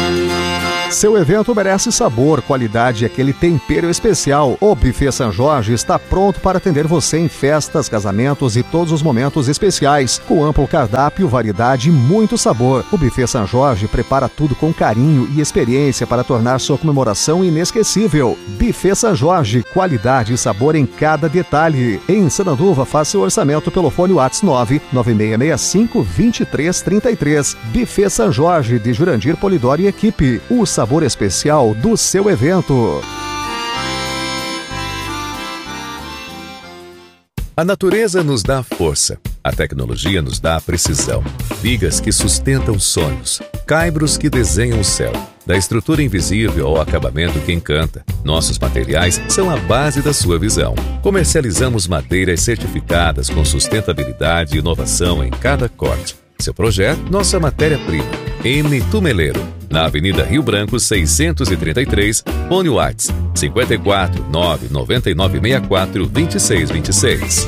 Seu evento merece sabor, qualidade e aquele tempero especial. O Buffet São Jorge está pronto para atender você em festas, casamentos e todos os momentos especiais. Com amplo cardápio, variedade e muito sabor. O Buffet São Jorge prepara tudo com carinho e experiência para tornar sua comemoração inesquecível. Buffet São Jorge, qualidade e sabor em cada detalhe. Em Sananduva, faça seu orçamento pelo fone WhatsApp 99665-2333. Buffet São Jorge, de Jurandir Polidori e equipe. O sabor especial do seu evento. A natureza nos dá força, a tecnologia nos dá precisão, vigas que sustentam sonhos, caibros que desenham o céu. Da estrutura invisível ao acabamento que encanta, nossos materiais são a base da sua visão. Comercializamos madeiras certificadas com sustentabilidade e inovação em cada corte. Seu projeto, nossa matéria-prima. M. Tumeleiro, na Avenida Rio Branco 633, fone WhatsApp 54 99964 2626.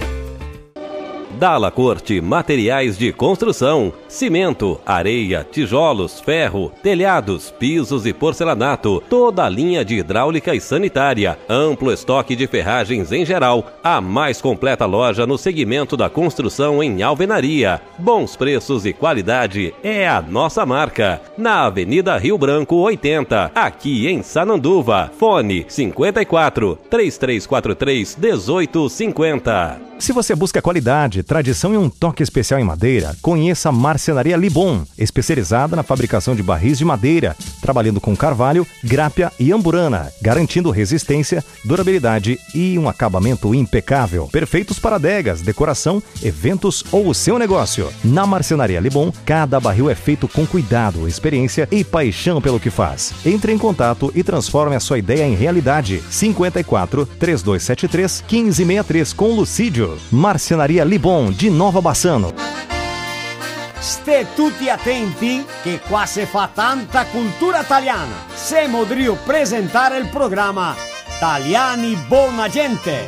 Dalla Corte Materiais de Construção, cimento, areia, tijolos, ferro, telhados, pisos e porcelanato, toda a linha de hidráulica e sanitária, amplo estoque de ferragens em geral, a mais completa loja no segmento da construção em alvenaria. Bons preços e qualidade é a nossa marca. Na Avenida Rio Branco 80, aqui em Sananduva. Fone 54 3343 1850. Se você busca qualidade, tradição e um toque especial em madeira, conheça a Marcenaria Libon, especializada na fabricação de barris de madeira, trabalhando com carvalho, grápia e amburana, garantindo resistência, durabilidade e um acabamento impecável. Perfeitos para adegas, decoração, eventos ou o seu negócio. Na Marcenaria Libon, cada barril é feito com cuidado, experiência e paixão pelo que faz. Entre em contato e transforme a sua ideia em realidade. 54 3273 1563 com Lucídio. Marcenaria Libon de Nova Bassano. Ste tutti attenti che qua si fa tanta cultura italiana. Siamo drio presentare il programma Italiani Buona Gente.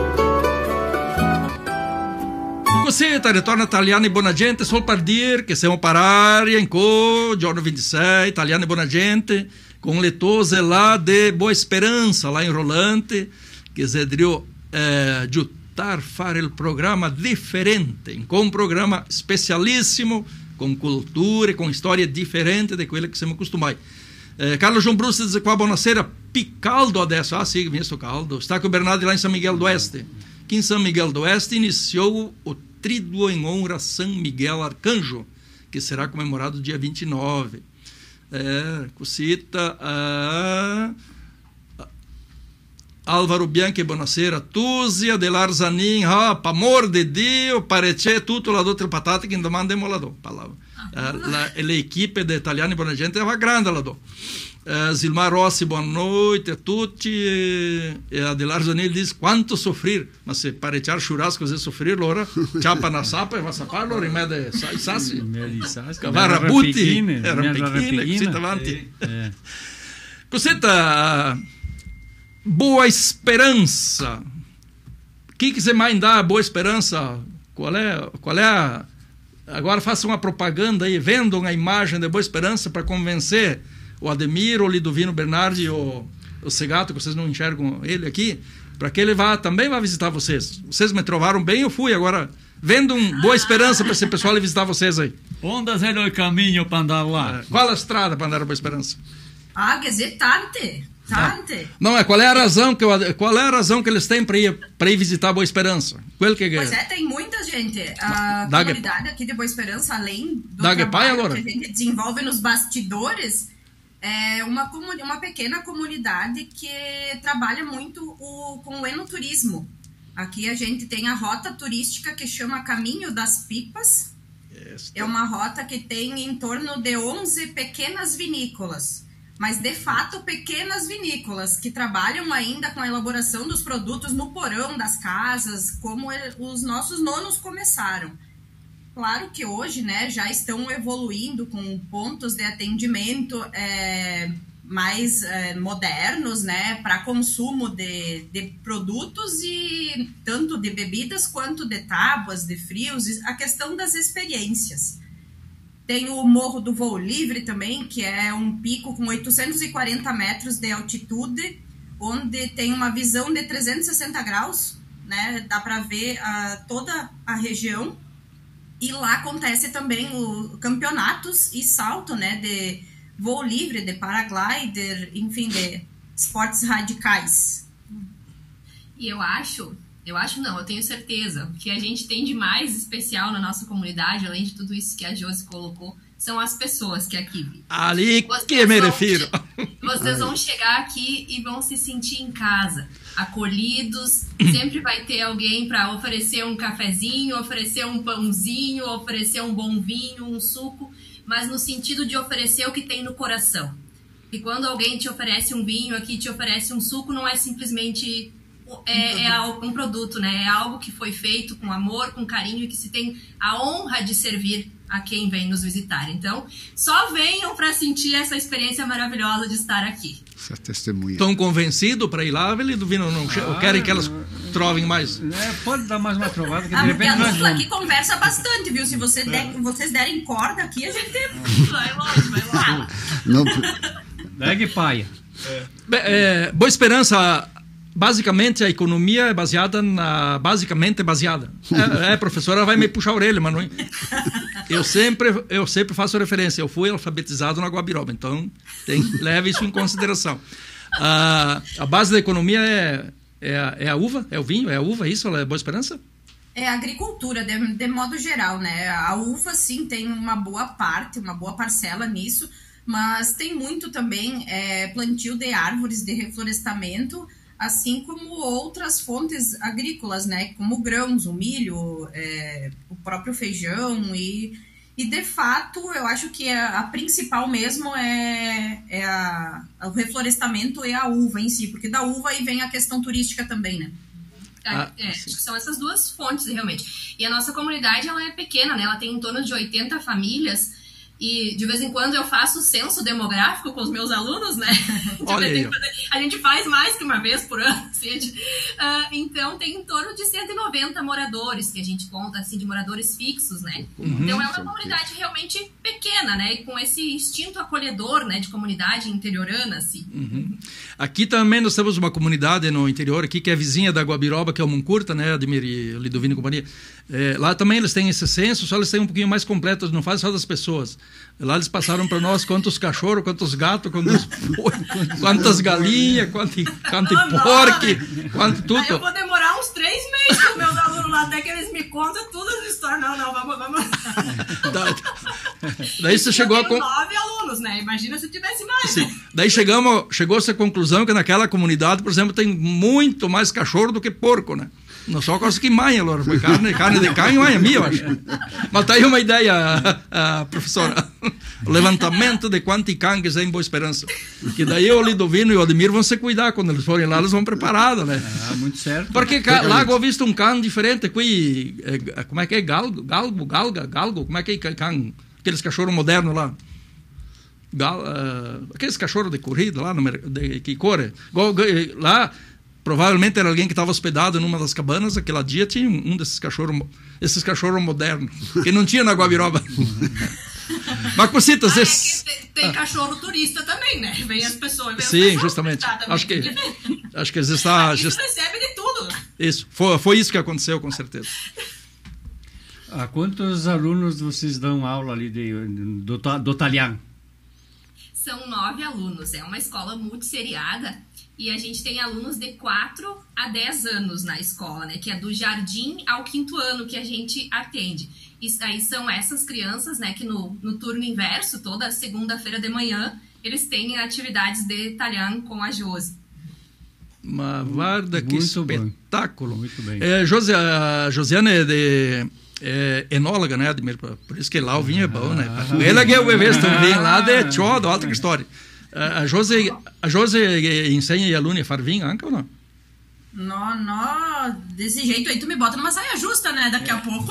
Cosita, ritorna Italiani Buona Gente, solo per dire che siamo parari ancora, giorno 26, Italiani Buona Gente, con le tose là de Boa Esperança, lá em Rolante, che si drio fare il programma differente, com um programa especialíssimo, com cultura e com história diferente de quella che siamo acostumati. Carlo João Bruce diz qua buonasera, Picaldo adesso, sì, visto caldo, sta com o Bernardo lá em São Miguel do Oeste. Aqui em São Miguel do Oeste iniciou o Tríduo em honra a São Miguel Arcanjo, que será comemorado dia 29. Cosita, Álvaro Bianchi, buonasera. Tuzi, Adelar Zanin, per amor de Dio, parece tutto la dotre patata che domandemo la do. L'equipe de Italiani Buona Gente era grande la do. Zilmar Rossi, boa noite a tutti. Adelar Zanin diz quanto sofrer, mas se parecciar churrasco così sofrer, allora ciapa na sapa e va a sapar, allora in mezzo sassi. Cavara butti, era pechine, così avanti. Cosetta... Boa Esperança. O que você mais dá Boa Esperança? Qual é a... Agora faça uma propaganda aí, vendam a imagem de Boa Esperança para convencer o Ademir, o Lidovino Bernardi, o Segato, que vocês não enxergam ele aqui, para que ele também vá visitar vocês. Vocês me trovaram bem, eu fui. Agora vendam Boa Esperança para esse pessoal ir visitar vocês aí. Onde é o caminho para andar lá? Qual a estrada para andar a Boa Esperança? Tante. Não, qual é a razão que eles têm para ir visitar Boa Esperança? Pois tem muita gente. A comunidade aqui de Boa Esperança, além do trabalho que a gente desenvolve nos bastidores, é uma pequena comunidade que trabalha muito com o enoturismo. Aqui a gente tem a rota turística que chama Caminho das Pipas. É uma rota que tem em torno de 11 pequenas vinícolas. Mas, de fato, pequenas vinícolas que trabalham ainda com a elaboração dos produtos no porão das casas, como os nossos nonos começaram. Claro que hoje, né, já estão evoluindo com pontos de atendimento mais modernos, né, para consumo de produtos, e tanto de bebidas quanto de tábuas, de frios, a questão das experiências. Tem o Morro do Voo Livre também, que é um pico com 840 metros de altitude, onde tem uma visão de 360 graus, né? Dá para ver toda a região. E lá acontece também o campeonatos e salto, né? De voo livre, de paraglider, enfim, de esportes radicais. E eu tenho certeza, que a gente tem de mais especial na nossa comunidade, além de tudo isso que a Josi colocou, são as pessoas que aqui vivem. Ali que me refiro. Vocês vão chegar aqui e vão se sentir em casa, acolhidos, sempre vai ter alguém para oferecer um cafezinho, oferecer um pãozinho, oferecer um bom vinho, um suco, mas no sentido de oferecer o que tem no coração. E quando alguém te oferece um vinho aqui, te oferece um suco, não é simplesmente... um produto, né? É algo que foi feito com amor, com carinho e que se tem a honra de servir a quem vem nos visitar. Então, só venham para sentir essa experiência maravilhosa de estar aqui. Essa testemunha. Estão convencidos para ir lá, Liduvino? Não querem que elas trovem mais? Pode dar mais uma trovada, que de repente nós dupla aqui conversa bastante, viu? Se vocês derem corda aqui, a gente vai longe. Não. Deg paia. Boa Esperança... Basicamente, a economia é baseada professora vai me puxar a orelha, mas não é. Eu sempre faço referência. Eu fui alfabetizado na Guabiroba, então leve isso em consideração. A base da economia é a uva, é o vinho, é a uva, isso? É Boa Esperança? É a agricultura, de modo geral, né? A uva, sim, tem uma boa parte, uma boa parcela nisso, mas tem muito também plantio de árvores, de reflorestamento, assim como outras fontes agrícolas, né, como grãos, o milho, o próprio feijão e de fato eu acho que a principal mesmo o reflorestamento e a uva em si, porque da uva aí vem a questão turística também, né? Acho que são essas duas fontes realmente. E a nossa comunidade ela é pequena, né? Ela tem em torno de 80 famílias. E de vez em quando eu faço censo demográfico com os meus alunos, né? A gente faz mais que uma vez por ano. Assim, então tem em torno de 190 moradores que a gente conta, assim, de moradores fixos, né? Então é uma comunidade realmente pequena, né? E com esse instinto acolhedor, né? De comunidade interiorana, assim. Aqui também nós temos uma comunidade no interior aqui que é vizinha da Guabiroba, que é o Muncurta, né? Admir e Liduvino e companhia. Lá também eles têm esse censo, só eles têm um pouquinho mais completo, não fazem só das pessoas. Lá eles passaram para nós quantos cachorros, quantos gatos, quantas galinhas, quanto porco, quanto tudo. Aí eu vou demorar uns 3 meses com os meus alunos lá, até que eles me contam tudo as histórias. Não, vamos. Daí você chegou a... 9 alunos, né? Imagina se tivesse mais. Sim. Né? Daí chegou-se à conclusão que naquela comunidade, por exemplo, tem muito mais cachorro do que porco, né? Não só coisa que manha, Laura, foi carne de canho manha minha, eu acho. Mas tá aí uma ideia, professora. O levantamento de quantos cangues em Boa Esperança. Que daí o Liduvino e o Ademir vão se cuidar. Quando eles forem lá, eles vão preparados, né? Muito certo. Porque lá eu visto um cão diferente. Aqui, como é que é? Galgo? Como é que é cão? Aqueles cachorros modernos lá. Aqueles cachorros de corrida lá, que corre. Lá... Provavelmente era alguém que estava hospedado numa das cabanas, aquele dia tinha um desses cachorros modernos, que não tinha na Guabiroba. Mas cositas... tem cachorro turista também, né? Vem as pessoas... Sim, justamente. Acho que está... Isso recebe de tudo. Isso, foi isso que aconteceu, com certeza. A quantos alunos vocês dão aula ali do italiano? São 9 alunos, é uma escola multisseriada. E a gente tem alunos de 4 a 10 anos na escola, né? Que é do jardim ao 5º ano que a gente atende. E aí são essas crianças, né? Que no turno inverso, toda segunda-feira de manhã, eles têm atividades de italiano com a Josi. Uma varda, que espetáculo. Muito bem. A Josiane é enóloga, né, Admir? Por isso que lá o vinho é bom, né? Ela que é o bebê, também lá de tchó, outra história. A Josi ensina e aluna a far vinho, ou não? Não, desse jeito aí tu me bota numa saia justa, né? Daqui a pouco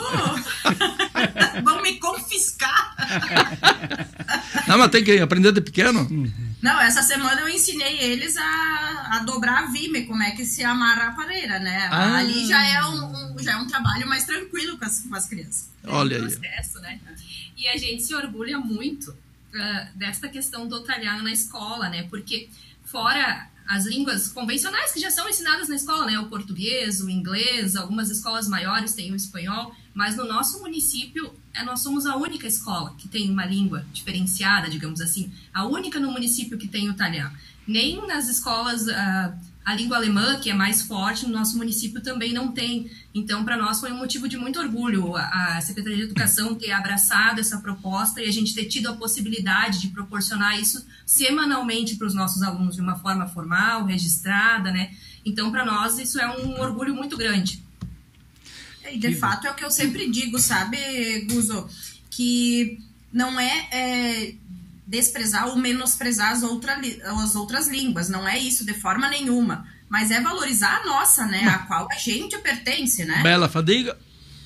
vão me confiscar. Não, mas tem que aprender de pequeno. Não, essa semana eu ensinei eles a dobrar a vime, como é que se amarra a pareira, né? Ali já é um trabalho mais tranquilo com as crianças. Olha aí. Processo, né? E a gente se orgulha muito desta questão do italiano na escola, né? Porque fora as línguas convencionais que já são ensinadas na escola, né? O português, o inglês, algumas escolas maiores têm o espanhol, mas no nosso município nós somos a única escola que tem uma língua diferenciada, digamos assim, a única no município que tem o italiano. Nem nas escolas a língua alemã, que é mais forte, no nosso município também não tem. Então, para nós foi um motivo de muito orgulho a Secretaria de Educação ter abraçado essa proposta e a gente ter tido a possibilidade de proporcionar isso semanalmente para os nossos alunos de uma forma formal, registrada, né? Então, para nós, isso é um orgulho muito grande. E, de fato, é o que eu sempre digo, sabe, Guzo? Que não é desprezar ou menosprezar as outras línguas, não é isso de forma nenhuma, mas é valorizar a nossa, né, a qual a gente pertence, né? Bela fadiga.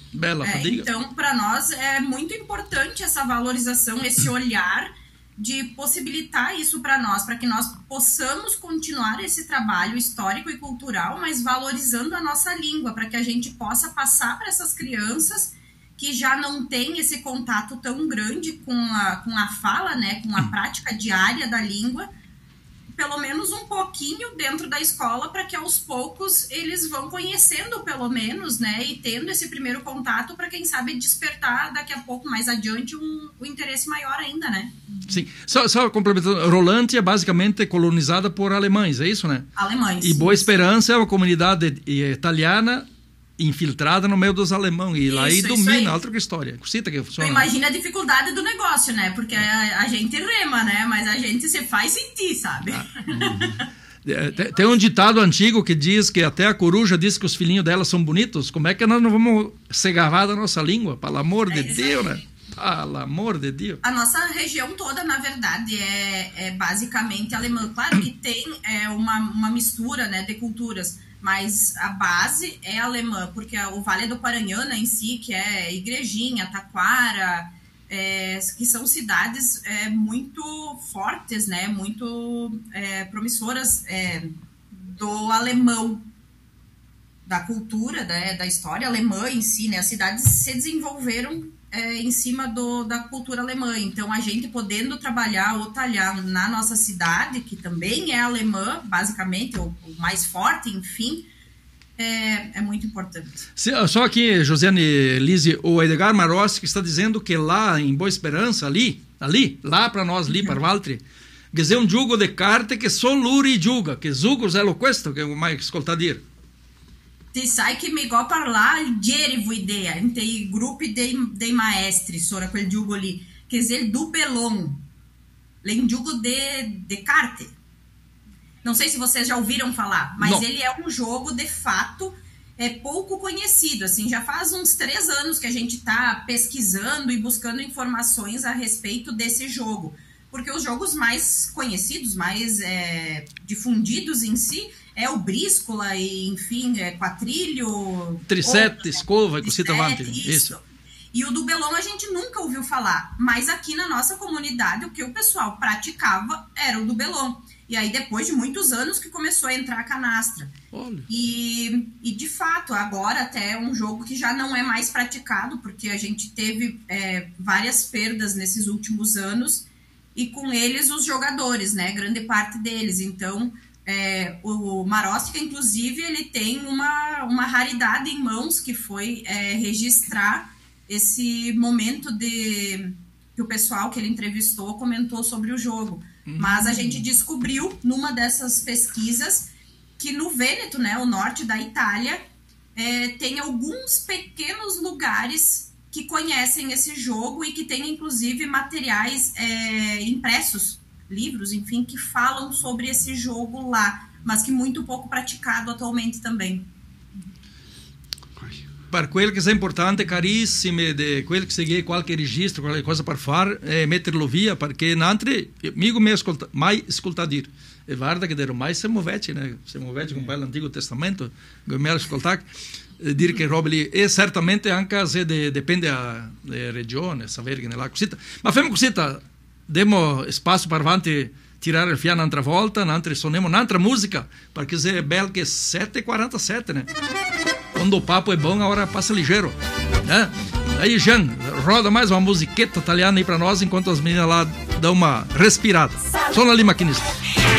Então, para nós é muito importante essa valorização, esse olhar de possibilitar isso para nós, para que nós possamos continuar esse trabalho histórico e cultural, mas valorizando a nossa língua, para que a gente possa passar para essas crianças que já não tem esse contato tão grande com a fala, né, com a prática diária da língua, pelo menos um pouquinho dentro da escola, para que aos poucos eles vão conhecendo pelo menos, né, e tendo esse primeiro contato para, quem sabe, despertar daqui a pouco, mais adiante, um interesse maior ainda, né? Sim. Só complementando, Rolante é basicamente colonizada por alemães, é isso, né? Alemães. E Boa Esperança é uma comunidade italiana infiltrada no meio dos alemães, e lá aí domina, outra história. Cita que funciona. Imagina a dificuldade do negócio, né? Porque a gente rema, né? Mas a gente se faz sentir, sabe? Tem um ditado antigo que diz que até a coruja diz que os filhinhos dela são bonitos. Como é que nós não vamos se agarrar da nossa língua? Pelo amor de Deus, né? Pelo amor de Deus. A nossa região toda, na verdade, é basicamente alemã. Claro que tem uma mistura, né, de culturas, mas a base é alemã, porque o Vale do Paranhana em si, que é Igrejinha, Taquara, que são cidades muito fortes, né, muito promissoras do alemão, da cultura, da história alemã em si, né, as cidades se desenvolveram em cima da cultura alemã. Então, a gente podendo trabalhar o italiano na nossa cidade, que também é alemã, basicamente, o mais forte, enfim, é muito importante. Só aqui, Josiane Lise, o Edgar Marossi está dizendo que lá em Boa Esperança, lá para nós, ali para Valtri, che è un gioco di carte che solo lui gioca, che Zugo è questo che mai ascoltato dire. Ti sai che mi go parlare ieri vo idea, i gruppi dei maestri sobre quel gioco lì, che è il dupelon, è un gioco de carte. Não sei se vocês já ouviram falar, mas não. Ele é um jogo, de fato, pouco conhecido. Assim, já faz uns 3 anos que a gente está pesquisando e buscando informações a respeito desse jogo. Porque os jogos mais conhecidos, mais difundidos em si, é o bríscola, e, enfim, quatrilho... Tricete, escova, cosita vante. Isso. E o dubelon a gente nunca ouviu falar. Mas aqui na nossa comunidade, o que o pessoal praticava era o dubelon. E aí, depois de muitos anos, que começou a entrar a canastra. Olha. E, de fato, agora até é um jogo que já não é mais praticado, porque a gente teve várias perdas nesses últimos anos, e com eles os jogadores, né? Grande parte deles. Então, o Marostica, inclusive, ele tem uma raridade em mãos, que foi registrar esse momento que o pessoal que ele entrevistou comentou sobre o jogo. Mas a gente descobriu, numa dessas pesquisas, que no Vêneto, né, o norte da Itália, tem alguns pequenos lugares que conhecem esse jogo e que tem, inclusive, materiais impressos, livros, enfim, que falam sobre esse jogo lá, mas que muito pouco praticado atualmente também. Per quel che è importante, carissime, di quel che segue qualche registro, qualche cosa per fare, metterlo via, perché Nantri, amico mai ascoltato dire. E guarda che ormai siamo vecchi, né? Siamo vecchi con l'Antico Testamento, che mi ha ascoltato dire che robe lì, e certamente anche se dipende da regione, sapere che nella cosita. Ma facciamo cosita, diamo spazio per avanti tirar il fiano un'altra volta, suoniamo un'altra musica, perché se è bello che 7:47, né? Quando o papo é bom, a hora passa ligeiro, né? Aí, Jean, roda mais uma musiqueta italiana aí pra nós, enquanto as meninas lá dão uma respirada. Só ali, maquinista.